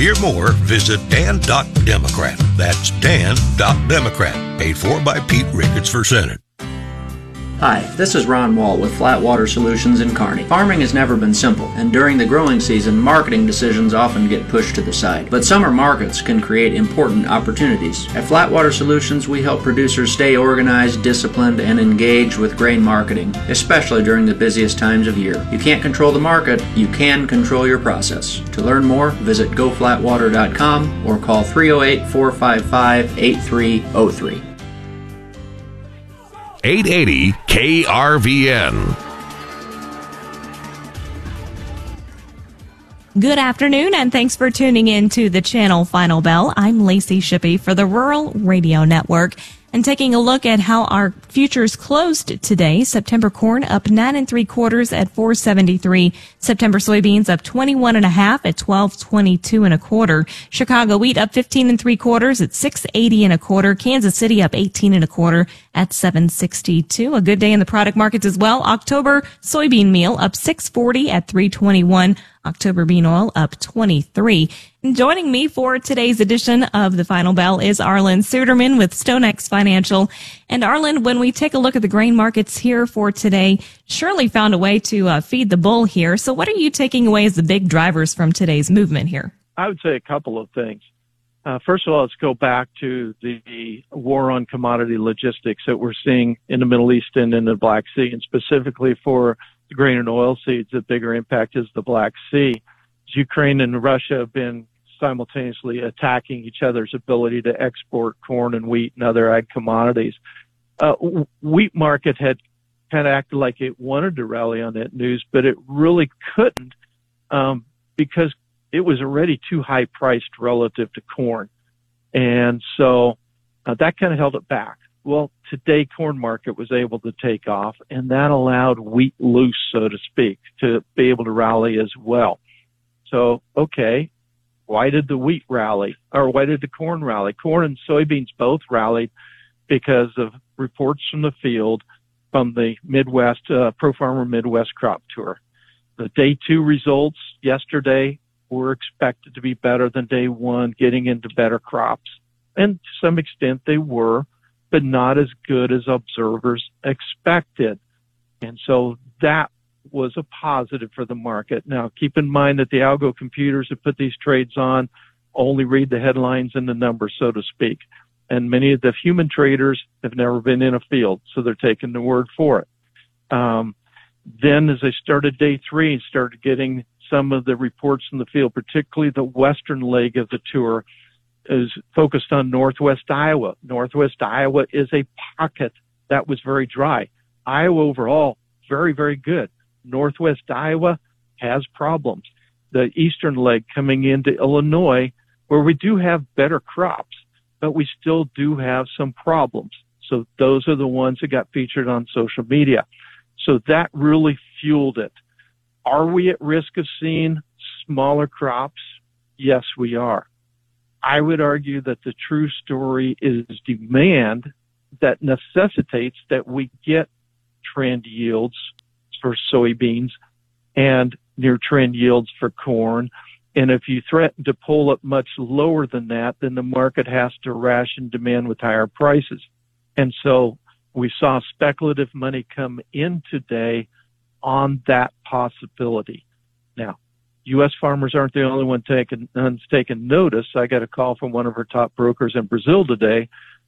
hear more, visit Dan.Democrat. That's Dan.Democrat. Paid for by Pete Ricketts for Senate. Hi, this is Ron Wall with Flat Water Solutions in Kearney. Farming has never been simple, and during the growing season, marketing decisions often get pushed to the side. But summer markets can create important opportunities. At Flat Water Solutions, we help producers stay organized, disciplined, and engaged with grain marketing, especially during the busiest times of year. You can't control the market, you can control your process. To learn more, visit goflatwater.com or call 308-455-8303. 880 KRVN. Good afternoon, and thanks for tuning in to the channel Final Bell. I'm Lacey Shippey for the Rural Radio Network, and taking a look at how our futures closed today. September corn up 9 3/4 at $4.73. September soybeans up 21 1/2 at $12.22 1/4. Chicago wheat up 15 3/4 at $6.80 1/4. Kansas City up 18 1/4 at $7.62. A good day in the product markets as well. October soybean meal up 6.40 at $3.21. October bean oil up 23. And joining me for today's edition of the Final Bell is Arlan Suderman with StoneX Financial. And Arlan, when we take a look at the grain markets here for today, surely found a way to feed the bull here. So what are you taking away as the big drivers from today's movement here? I would say a couple of things. First of all, let's go back to the war on commodity logistics that we're seeing in the Middle East and in the Black Sea, and specifically for the grain and oil seeds. The bigger impact is the Black Sea. Ukraine and Russia have been simultaneously attacking each other's ability to export corn and wheat and other ag commodities. Wheat market had kind of acted like it wanted to rally on that news, but it really couldn't because it was already too high priced relative to corn. And so that kind of held it back. Well, today corn market was able to take off, and that allowed wheat loose, so to speak, to be able to rally as well. So, okay, why did the wheat rally, or why did the corn rally? Corn and soybeans both rallied because of reports from the field from the Midwest, Pro Farmer Midwest Crop Tour. The day 2 results yesterday were expected to be better than day 1, getting into better crops. And to some extent they were, but not as good as observers expected. And so that was a positive for the market. Now, keep in mind that the algo computers that put these trades on only read the headlines and the numbers, so to speak. And many of the human traders have never been in a field, so they're taking the word for it. Then as they started day 3 and started getting some of the reports in the field, particularly the western leg of the tour, is focused on Northwest Iowa. Northwest Iowa is a pocket that was very dry. Iowa overall, very, very good. Northwest Iowa has problems. The eastern leg coming into Illinois, where we do have better crops, but we still do have some problems. So those are the ones that got featured on social media. So that really fueled it. Are we at risk of seeing smaller crops? Yes, we are. I would argue that the true story is demand that necessitates that we get trend yields for soybeans and near trend yields for corn. And if you threaten to pull it much lower than that, then the market has to ration demand with higher prices. And so we saw speculative money come in today on that possibility. Now, U.S. farmers aren't the only ones taking notice. I got a call from one of our top brokers in Brazil today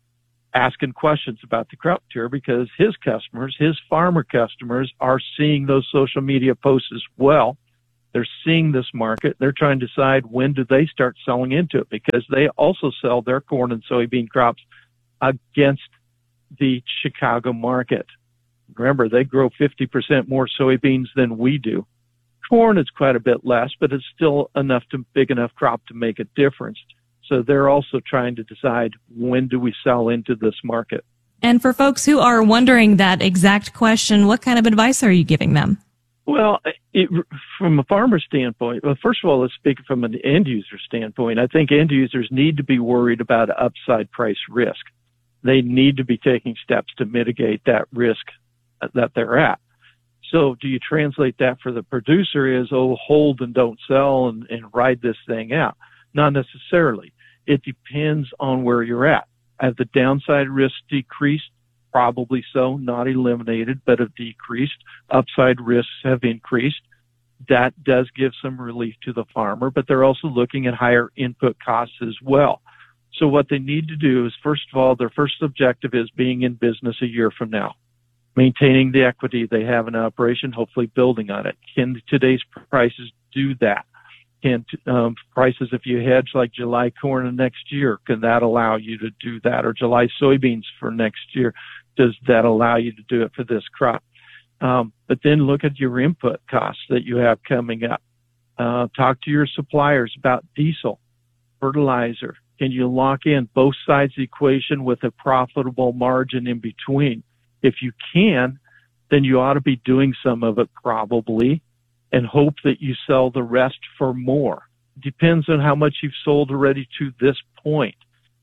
asking questions about the crop tour because his customers, his farmer customers, are seeing those social media posts as well. They're seeing this market. They're trying to decide when do they start selling into it because they also sell their corn and soybean crops against the Chicago market. Remember, they grow 50% more soybeans than we do. Corn is quite a bit less, but it's still big enough crop to make a difference. So they're also trying to decide when do we sell into this market. And for folks who are wondering that exact question, what kind of advice are you giving them? Well, from a farmer standpoint, well, first of all, let's speak from an end user standpoint. I think end users need to be worried about upside price risk. They need to be taking steps to mitigate that risk that they're at. So do you translate that for the producer as, hold and don't sell and ride this thing out? Not necessarily. It depends on where you're at. Have the downside risks decreased? Probably so, not eliminated, but have decreased. Upside risks have increased. That does give some relief to the farmer, but they're also looking at higher input costs as well. So what they need to do is, first of all, their first objective is being in business a year from now, maintaining the equity they have in operation, hopefully building on it. Can today's prices do that? Can prices, if you hedge like July corn next year, can that allow you to do that? Or July soybeans for next year, does that allow you to do it for this crop? But then look at your input costs that you have coming up. Talk to your suppliers about diesel, fertilizer. Can you lock in both sides of the equation with a profitable margin in between? If you can, then you ought to be doing some of it probably, and hope that you sell the rest for more. Depends on how much you've sold already to this point.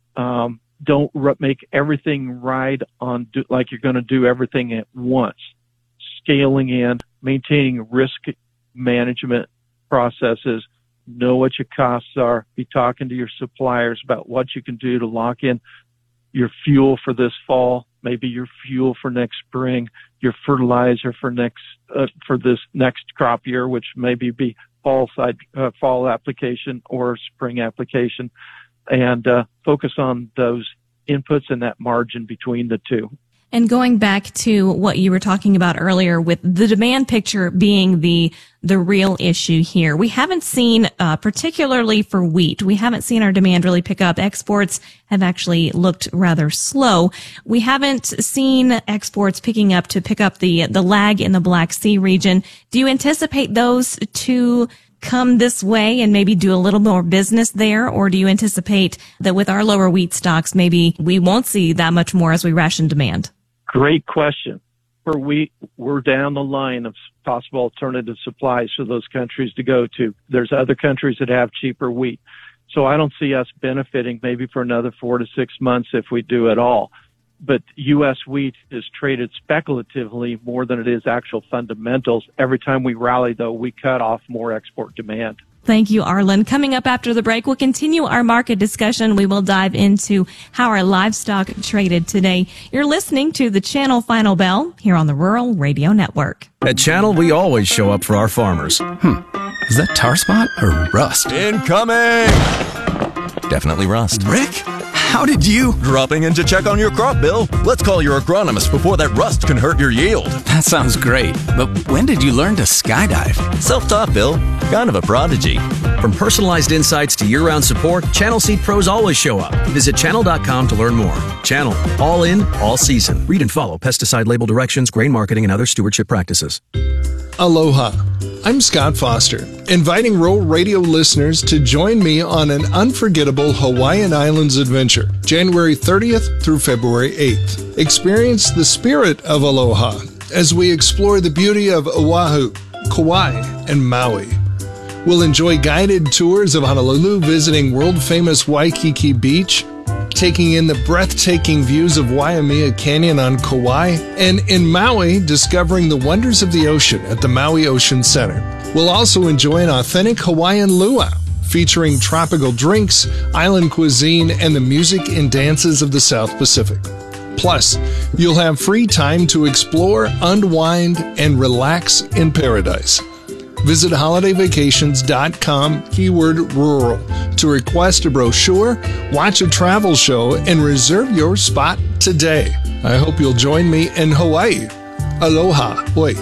Don't make everything ride on like you're going to do everything at once. Scaling in, maintaining risk management processes, know what your costs are, be talking to your suppliers about what you can do to lock in your fuel for this fall, maybe your fuel for next spring, your fertilizer for this next crop year, which maybe be fall application or spring application, and focus on those inputs and that margin between the two. And going back to what you were talking about earlier with the demand picture being the real issue here, we haven't seen, particularly for wheat, we haven't seen our demand really pick up. Exports have actually looked rather slow. We haven't seen exports picking up to pick up the lag in the Black Sea region. Do you anticipate those to come this way and maybe do a little more business there? Or do you anticipate that with our lower wheat stocks, maybe we won't see that much more as we ration demand? Great question. For wheat, we're down the line of possible alternative supplies for those countries to go to. There's other countries that have cheaper wheat. So I don't see us benefiting maybe for another 4 to 6 months if we do at all. But U.S. wheat is traded speculatively more than it is actual fundamentals. Every time we rally, though, we cut off more export demand. Thank you, Arlen. Coming up after the break, we'll continue our market discussion. We will dive into how our livestock traded today. You're listening to the Channel Final Bell here on the Rural Radio Network. At Channel, we always show up for our farmers. Is that tar spot or rust? Incoming! Definitely rust. Rick, how did you? Dropping in to check on your crop, Bill. Let's call your agronomist before that rust can hurt your yield. That sounds great. But when did you learn to skydive? Self-taught, Bill. Kind of a prodigy. From personalized insights to year-round support, Channel Seed Pros always show up. Visit channel.com to learn more. Channel. All in, all season. Read and follow pesticide label directions, grain marketing, and other stewardship practices. Aloha. I'm Scott Foster, inviting Rural Radio listeners to join me on an unforgettable Hawaiian Islands adventure, January 30th through February 8th. Experience the spirit of aloha as we explore the beauty of Oahu, Kauai, and Maui. We'll enjoy guided tours of Honolulu, visiting world-famous Waikiki Beach, taking in the breathtaking views of Waimea Canyon on Kauai, and in Maui, discovering the wonders of the ocean at the Maui Ocean Center. We'll also enjoy an authentic Hawaiian luau, featuring tropical drinks, island cuisine, and the music and dances of the South Pacific. Plus, you'll have free time to explore, unwind, and relax in paradise. Visit holidayvacations.com, keyword rural, to request a brochure, watch a travel show, and reserve your spot today. I hope you'll join me in Hawaii. Aloha. Oi.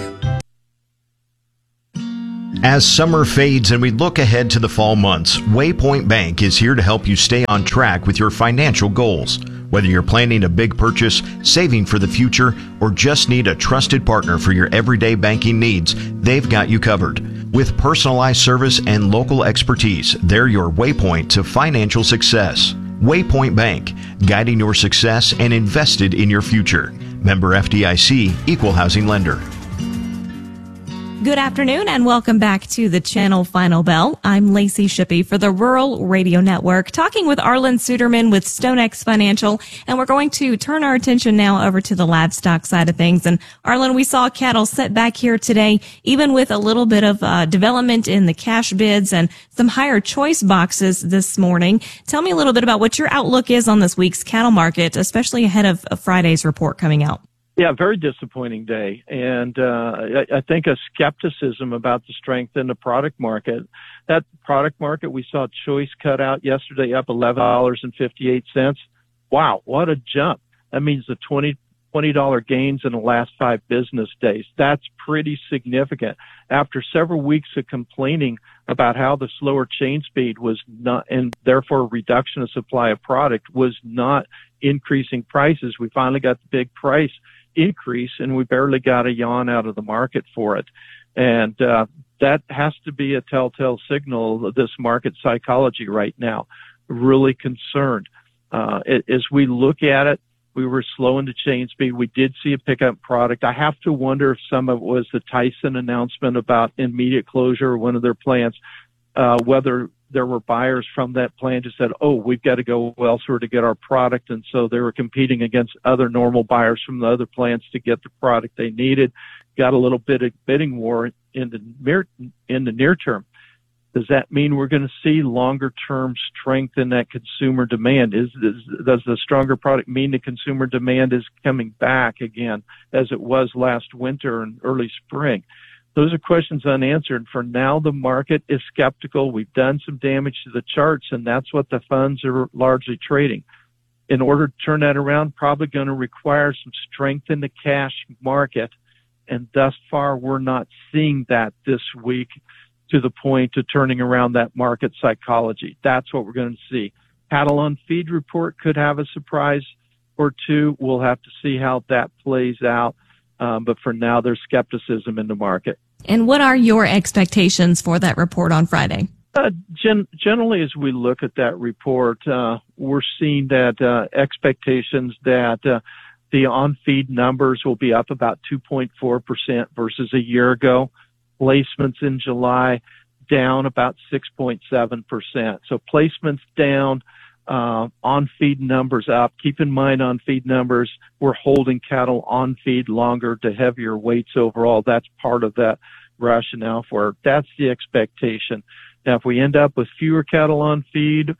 As summer fades and we look ahead to the fall months, Waypoint Bank is here to help you stay on track with your financial goals. Whether you're planning a big purchase, saving for the future, or just need a trusted partner for your everyday banking needs, they've got you covered. With personalized service and local expertise, they're your waypoint to financial success. Waypoint Bank, guiding your success and invested in your future. Member FDIC, Equal Housing Lender. Good afternoon and welcome back to the Channel Final Bell. I'm Lacey Shippey for the Rural Radio Network, talking with Arlen Suderman with StoneX Financial, and we're going to turn our attention now over to the livestock side of things. And Arlen, we saw cattle set back here today, even with a little bit of development in the cash bids and some higher choice boxes this morning. Tell me a little bit about what your outlook is on this week's cattle market, especially ahead of Friday's report coming out. Yeah, very disappointing day. And I think a skepticism about the strength in the product market. That product market, we saw choice cut out yesterday up $11.58. Wow, what a jump. That means the $20 gains in the last 5 business days. That's pretty significant. After several weeks of complaining about how the slower chain speed was not, and therefore reduction of supply of product was not increasing prices, we finally got the big price increase, and we barely got a yawn out of the market for it. And that has to be a telltale signal of this market psychology right now. Really concerned. As we look at it, we were slow into chain speed. We did see a pickup product. I have to wonder if some of it was the Tyson announcement about immediate closure of one of their plants, whether there were buyers from that plant who said, oh, we've got to go elsewhere to get our product. And so they were competing against other normal buyers from the other plants to get the product they needed. Got a little bit of bidding war in the near term. Does that mean we're going to see longer term strength in that consumer demand? Does the stronger product mean the consumer demand is coming back again as it was last winter and early spring? Those are questions unanswered. For now, the market is skeptical. We've done some damage to the charts, and that's what the funds are largely trading. In order to turn that around, probably going to require some strength in the cash market, and thus far, we're not seeing that this week to the point of turning around that market psychology. That's what we're going to see. Cattle on feed report could have a surprise or two. We'll have to see how that plays out. But for now, there's skepticism in the market. And what are your expectations for that report on Friday? Generally, as we look at that report, we're seeing that expectations that the on-feed numbers will be up about 2.4% versus a year ago. Placements in July down about 6.7%. So placements down. On-feed numbers up. Keep in mind on-feed numbers, we're holding cattle on feed longer to heavier weights overall. That's part of that rationale for it. That's the expectation. Now, if we end up with fewer cattle on feed,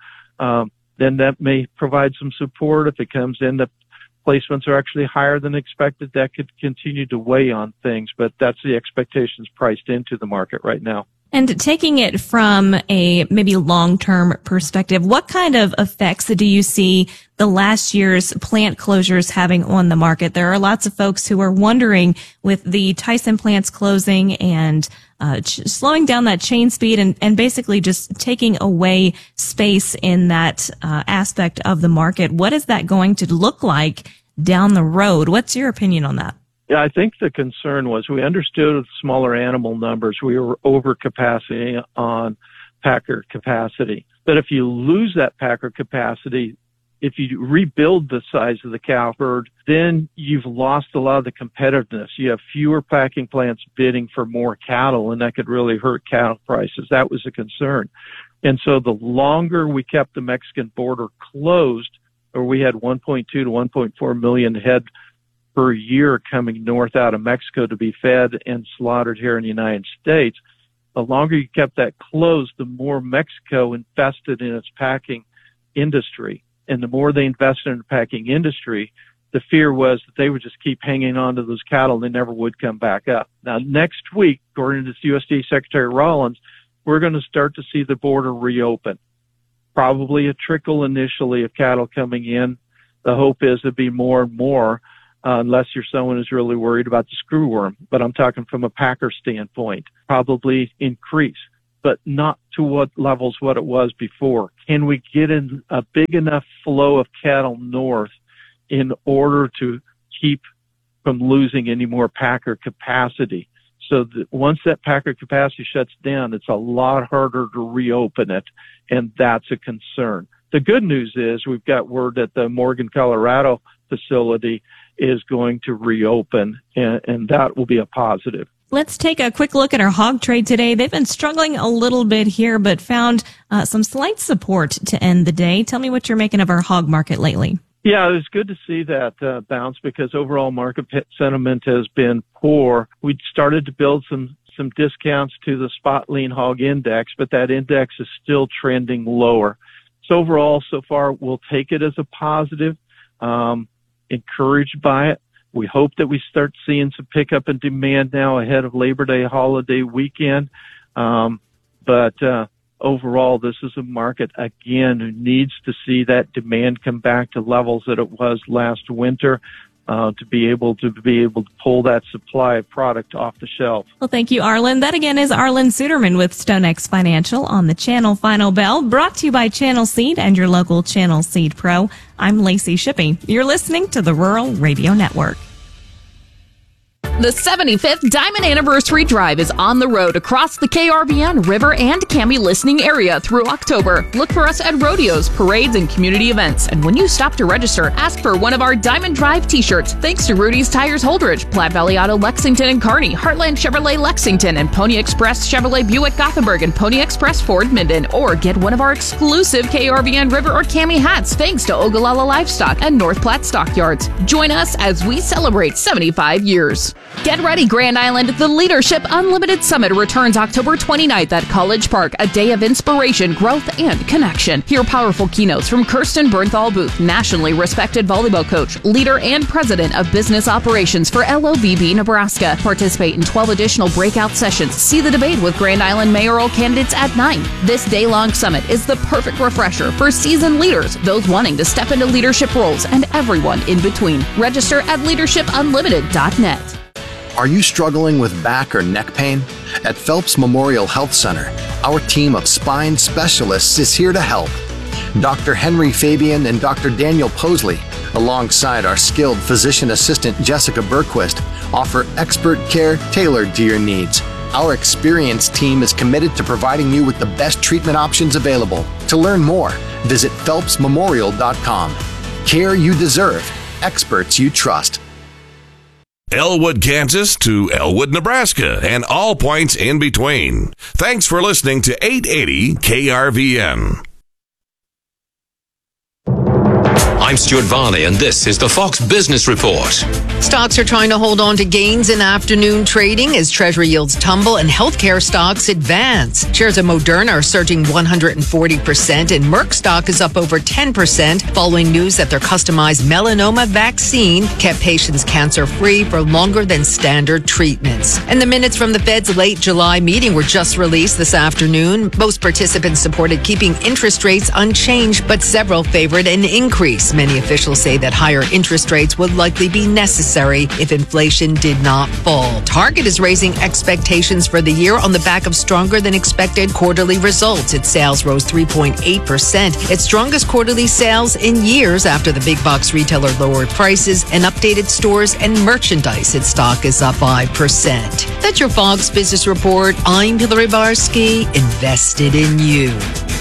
then that may provide some support. If it comes in that placements are actually higher than expected, that could continue to weigh on things, but that's the expectations priced into the market right now. And taking it from a maybe long-term perspective, what kind of effects do you see the last year's plant closures having on the market? There are lots of folks who are wondering, with the Tyson plants closing and slowing down that chain speed and basically just taking away space in that aspect of the market, what is that going to look like down the road? What's your opinion on that? Yeah, I think the concern was we understood with smaller animal numbers, we were over capacity on packer capacity. But if you lose that packer capacity, if you rebuild the size of the cow herd, then you've lost a lot of the competitiveness. You have fewer packing plants bidding for more cattle, and that could really hurt cattle prices. That was a concern. And so the longer we kept the Mexican border closed, or we had 1.2 to 1.4 million head per year coming north out of Mexico to be fed and slaughtered here in the United States, the longer you kept that closed, the more Mexico invested in its packing industry. And the more they invested in the packing industry, the fear was that they would just keep hanging on to those cattle and they never would come back up. Now, next week, according to USDA Secretary Rollins, we're going to start to see the border reopen. Probably a trickle initially of cattle coming in. The hope is it'll be more and more, unless you're someone who's really worried about the screwworm. But I'm talking from a packer standpoint, probably increase, but not to what levels what it was before. Can we get in a big enough flow of cattle north in order to keep from losing any more packer capacity? So that once that packer capacity shuts down, it's a lot harder to reopen it, and that's a concern. The good news is we've got word that the Morgan, Colorado facility is going to reopen, and that will be a positive. Let's take a quick look at our hog trade today. They've been struggling a little bit here, but found some slight support to end the day. Tell me what you're making of our hog market lately. Yeah, it was good to see that bounce because overall market sentiment has been poor. We started to build some discounts to the spot lean hog index, but that index is still trending lower. So overall, so far, we'll take it as a positive, encouraged by it. We hope that we start seeing some pickup in demand now ahead of Labor Day holiday weekend. But overall, this is a market, again, who needs to see that demand come back to levels that it was last winter to be able to pull that supply of product off the shelf. Well, thank you, Arlen. That again is Arlen Suderman with StoneX Financial on the Channel Final Bell, brought to you by Channel Seed and your local Channel Seed Pro. I'm Lacey Shippey. You're listening to the Rural Radio Network. The 75th Diamond Anniversary Drive is on the road across the KRVN, River, and Cami listening area through October. Look for us at rodeos, parades, and community events. And when you stop to register, ask for one of our Diamond Drive t-shirts. Thanks to Rudy's Tires Holdridge, Platte Valley Auto Lexington and Kearney, Heartland Chevrolet Lexington, and Pony Express Chevrolet Buick Gothenburg, and Pony Express Ford Minden. Or get one of our exclusive KRVN River or Cami hats thanks to Ogallala Livestock and North Platte Stockyards. Join us as we celebrate 75 years. Get ready, Grand Island. The Leadership Unlimited Summit returns October 29th at College Park, a day of inspiration, growth, and connection. Hear powerful keynotes from Kirsten Bernthal Booth, nationally respected volleyball coach, leader, and president of business operations for LOVB Nebraska. Participate in 12 additional breakout sessions. See the debate with Grand Island mayoral candidates at 9. This day-long summit is the perfect refresher for seasoned leaders, those wanting to step into leadership roles, and everyone in between. Register at leadershipunlimited.net. Are you struggling with back or neck pain? At Phelps Memorial Health Center, our team of spine specialists is here to help. Dr. Henry Fabian and Dr. Daniel Posley, alongside our skilled physician assistant Jessica Berquist, offer expert care tailored to your needs. Our experienced team is committed to providing you with the best treatment options available. To learn more, visit phelpsmemorial.com. Care you deserve, experts you trust. Elwood, Kansas to Elwood, Nebraska, and all points in between. Thanks for listening to 880 KRVN. I'm Stuart Varney, and this is the Fox Business Report. Stocks are trying to hold on to gains in afternoon trading as Treasury yields tumble and healthcare stocks advance. Shares of Moderna are surging 140%, and Merck stock is up over 10% following news that their customized melanoma vaccine kept patients cancer-free for longer than standard treatments. And the minutes from the Fed's late July meeting were just released this afternoon. Most participants supported keeping interest rates unchanged, but several favored an increase. Many officials say that higher interest rates would likely be necessary if inflation did not fall. Target is raising expectations for the year on the back of stronger than expected quarterly results. Its sales rose 3.8%, its strongest quarterly sales in years after the big box retailer lowered prices and updated stores and merchandise. Its stock is up 5%. That's your Fox Business Report. I'm Hillary Barsky, invested in you.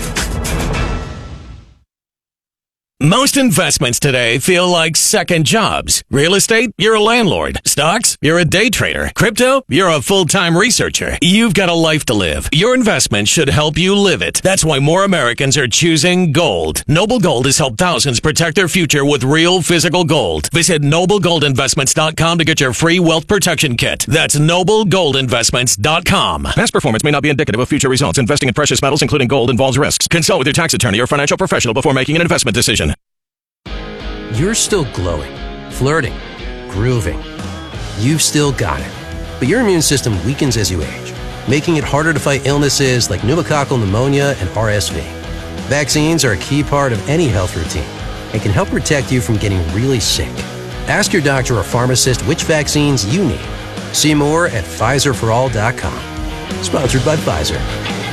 Most investments today feel like second jobs. Real estate, you're a landlord. Stocks, you're a day trader. Crypto, you're a full-time researcher. You've got a life to live. Your investment should help you live it. That's why more Americans are choosing gold. Noble Gold has helped thousands protect their future with real physical gold. Visit NobleGoldInvestments.com to get your free wealth protection kit. That's NobleGoldInvestments.com. Past performance may not be indicative of future results. Investing in precious metals, including gold, involves risks. Consult with your tax attorney or financial professional before making an investment decision. You're still glowing, flirting, grooving. You've still got it. But your immune system weakens as you age, making it harder to fight illnesses like pneumococcal pneumonia and RSV. Vaccines are a key part of any health routine and can help protect you from getting really sick. Ask your doctor or pharmacist which vaccines you need. See more at PfizerForAll.com. Sponsored by Pfizer.